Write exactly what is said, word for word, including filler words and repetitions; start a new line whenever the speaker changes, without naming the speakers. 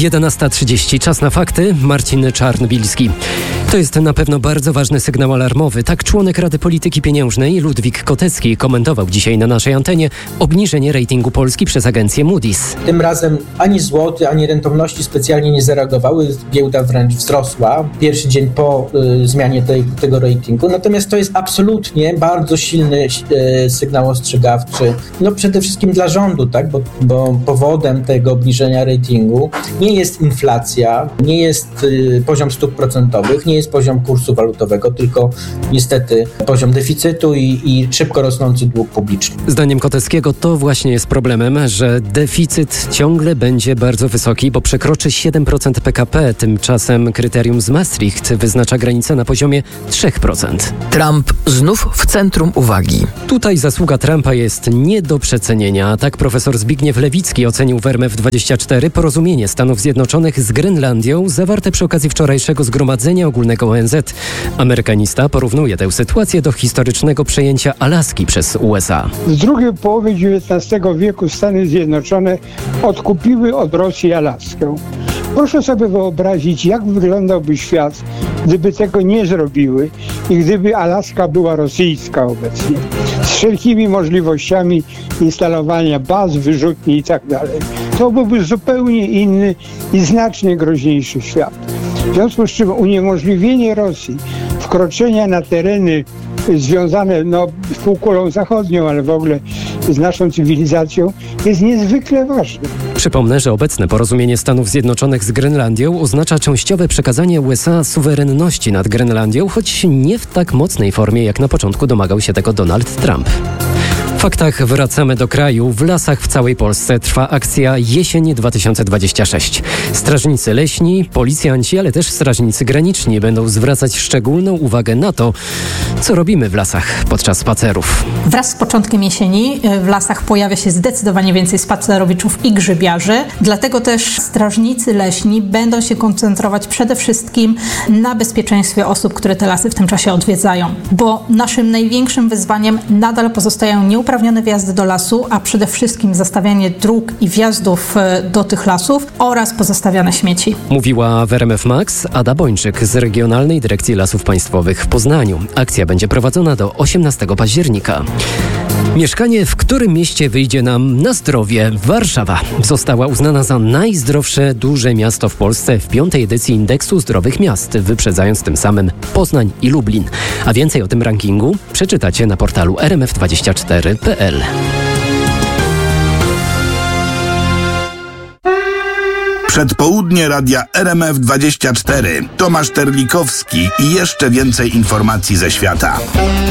jedenasta trzydzieści. Czas na fakty. Marcin Czarnbilski. To jest na pewno bardzo ważny sygnał alarmowy. Tak członek Rady Polityki Pieniężnej Ludwik Kotecki komentował dzisiaj na naszej antenie obniżenie ratingu Polski przez agencję Moody's.
Tym razem ani złoty, ani rentowności specjalnie nie zareagowały. Giełda wręcz wzrosła. Pierwszy dzień po y, zmianie tej, tego ratingu. Natomiast to jest absolutnie bardzo silny y, sygnał ostrzegawczy. No przede wszystkim dla rządu, tak? Bo, bo powodem tego obniżenia ratingu nie jest inflacja, nie jest y, poziom stóp procentowych, nie jest poziom kursu walutowego, tylko niestety poziom deficytu i, i szybko rosnący dług publiczny.
Zdaniem Koteckiego to właśnie jest problemem, że deficyt ciągle będzie bardzo wysoki, bo przekroczy siedem procent P K P. Tymczasem kryterium z Maastricht wyznacza granicę na poziomie trzy procent.
Trump znów w centrum uwagi.
Tutaj zasługa Trumpa jest nie do przecenienia. Tak profesor Zbigniew Lewicki ocenił w R M F dwadzieścia cztery porozumienie Stanów Zjednoczonych z Grenlandią zawarte przy okazji wczorajszego Zgromadzenia Ogólnego O N Z. Amerykanista porównuje tę sytuację do historycznego przejęcia Alaski przez U S A.
W drugiej połowie dziewiętnastego wieku Stany Zjednoczone odkupiły od Rosji Alaskę. Proszę sobie wyobrazić, jak wyglądałby świat, gdyby tego nie zrobiły i gdyby Alaska była rosyjska obecnie. Z wszelkimi możliwościami instalowania baz, wyrzutni i tak dalej. To byłby zupełnie inny i znacznie groźniejszy świat. W związku z czym uniemożliwienie Rosji wkroczenia na tereny związane no, z półkulą zachodnią, ale w ogóle z naszą cywilizacją jest niezwykle ważne.
Przypomnę, że obecne porozumienie Stanów Zjednoczonych z Grenlandią oznacza częściowe przekazanie U S A suwerenności nad Grenlandią, choć nie w tak mocnej formie, jak na początku domagał się tego Donald Trump. W faktach wracamy do kraju. W lasach w całej Polsce trwa akcja Jesień dwa tysiące dwadzieścia sześć. Strażnicy leśni, policjanci, ale też strażnicy graniczni będą zwracać szczególną uwagę na to, co robimy w lasach podczas spacerów.
Wraz z początkiem jesieni w lasach pojawia się zdecydowanie więcej spacerowiczów i grzybiarzy. Dlatego też strażnicy leśni będą się koncentrować przede wszystkim na bezpieczeństwie osób, które te lasy w tym czasie odwiedzają. Bo naszym największym wyzwaniem nadal pozostają nieuprawnione Uprawnione wjazdy do lasu, a przede wszystkim zastawianie dróg i wjazdów do tych lasów oraz pozostawiane śmieci.
Mówiła w R M F Max Ada Bończyk z Regionalnej Dyrekcji Lasów Państwowych w Poznaniu. Akcja będzie prowadzona do osiemnastego października. Mieszkanie w którym mieście wyjdzie nam na zdrowie? Warszawa została uznana za najzdrowsze duże miasto w Polsce w piątej edycji Indeksu Zdrowych Miast, wyprzedzając tym samym Poznań i Lublin. A więcej o tym rankingu przeczytacie na portalu r m f dwadzieścia cztery kropka p l.
Przedpołudnie radia R M F dwadzieścia cztery. Tomasz Terlikowski i jeszcze więcej informacji ze świata.